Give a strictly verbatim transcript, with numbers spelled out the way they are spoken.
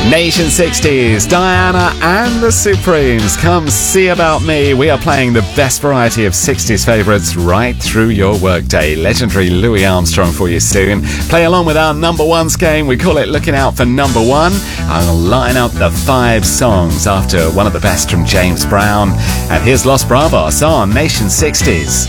Nation sixties, Diana and the Supremes. Come see about me. We are playing the best variety of sixties favourites right through your workday. Legendary Louis Armstrong for you soon. Play along with our number ones game. We call it Looking Out for Number One. I'll line up the five songs after one of the best from James Brown. And here's Los Bravos on Nation sixties.